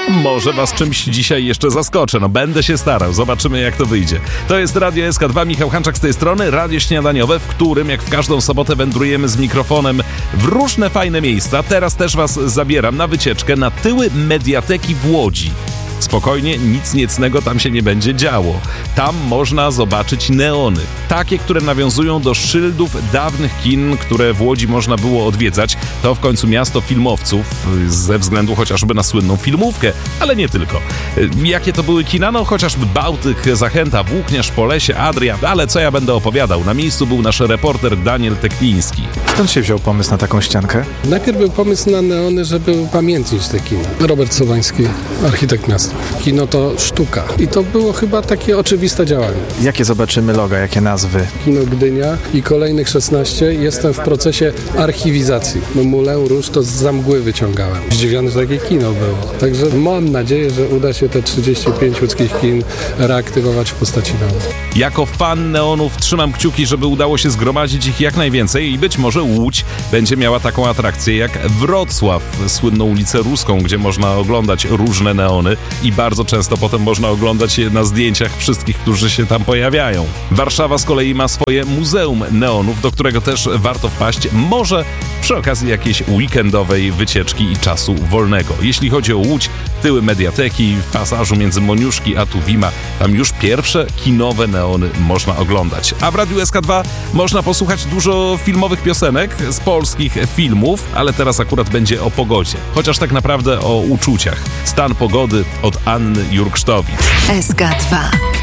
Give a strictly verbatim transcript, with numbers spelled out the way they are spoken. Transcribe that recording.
Może was czymś dzisiaj jeszcze zaskoczę, no będę się starał, zobaczymy jak to wyjdzie. To jest Radio S K dwa, Michał Hanczak z tej strony, radio śniadaniowe, w którym jak w każdą sobotę wędrujemy z mikrofonem w różne fajne miejsca. Teraz też was zabieram na wycieczkę na tyły Mediateki w Łodzi. Spokojnie, nic niecnego tam się nie będzie działo. Tam można zobaczyć neony. Takie, które nawiązują do szyldów dawnych kin, które w Łodzi można było odwiedzać. To w końcu miasto filmowców, ze względu chociażby na słynną filmówkę, ale nie tylko. Jakie to były kina? No chociażby Bałtyk, Zachęta, Włókniarz, Polesie, Adria, ale co ja będę opowiadał? Na miejscu był nasz reporter Daniel Tekliński. Skąd się wziął pomysł na taką ściankę? Najpierw był pomysł na neony, żeby upamiętnić te kina. Robert Sowański, architekt miasta. Kino to sztuka. I to było chyba takie oczywiste działanie. Jakie zobaczymy loga, jakie nazwy? Kino Gdynia i kolejnych szesnaście. Jestem w procesie archiwizacji. No Mulę Róż to za mgły wyciągałem. Zdziwiony, że takie kino było. Także mam nadzieję, że uda się te trzydzieści pięć łódzkich kin reaktywować w postaci neonów. Jako fan neonów trzymam kciuki, żeby udało się zgromadzić ich jak najwięcej i być może Łódź będzie miała taką atrakcję jak Wrocław, słynną ulicę Ruską, gdzie można oglądać różne neony i bardzo często potem można oglądać je na zdjęciach wszystkich, którzy się tam pojawiają. Warszawa z kolei ma swoje Muzeum Neonów, do którego też warto wpaść, może przy okazji jakiejś weekendowej wycieczki i czasu wolnego. Jeśli chodzi o Łódź, tyły Mediateki, w pasażu między Moniuszki a Tuwima, tam już pierwsze kinowe neony można oglądać. A w Radiu S K dwa można posłuchać dużo filmowych piosenek z polskich filmów, ale teraz akurat będzie o pogodzie. Chociaż tak naprawdę o uczuciach. Stan pogody od Anny Jurksztowicz. S K dwa.